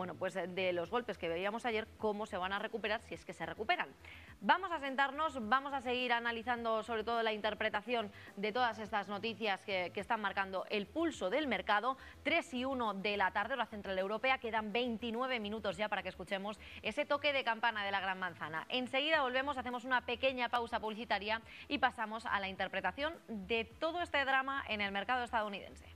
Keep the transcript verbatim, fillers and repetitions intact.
bueno, pues de los golpes que veíamos ayer, cómo se van a recuperar, si es que se recuperan. Vamos a sentarnos, vamos a seguir analizando sobre todo la interpretación de todas estas noticias que, que están marcando el pulso del mercado. Tres y uno de la tarde, hora central europea, quedan veintinueve minutos ya para que escuchemos ese toque de campana de la Gran Manzana. Enseguida volvemos, hacemos una pequeña pausa publicitaria y pasamos a la interpretación de todo este drama en el mercado estadounidense.